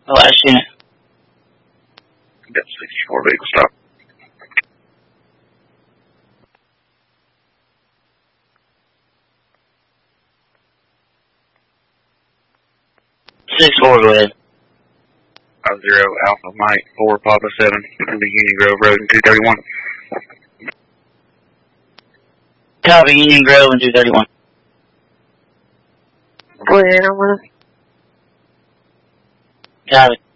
last unit. Got 64 vehicle stop. Six four, go ahead. 0 Alpha Mike 4 Papa 7 to the Union Grove Road and 231. Copy, Union Grove and 231. Go ahead, I'm with. Copy.